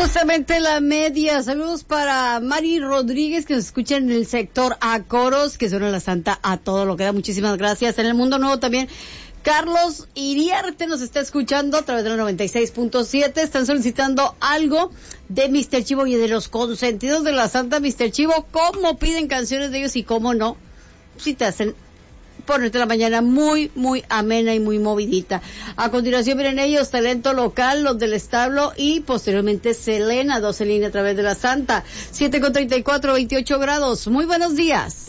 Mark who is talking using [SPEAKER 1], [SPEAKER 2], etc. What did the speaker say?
[SPEAKER 1] Justamente la media. Saludos para Mari Rodríguez, que nos escucha en el sector A Coros, que suena la Santa a todo lo que da. Muchísimas gracias. En el Mundo Nuevo también Carlos Iriarte nos está escuchando a través de la 96.7. Están solicitando algo de Mr. Chivo y de los consentidos de la Santa. Mr. Chivo, ¿cómo piden canciones de ellos y cómo no? Si te hacen ponerte la mañana muy, muy amena y muy movidita. A continuación vienen ellos, Talento Local, Los del Establo y posteriormente Selena, 12 líneas a través de la Santa. 7:34, 28 grados. Muy buenos días.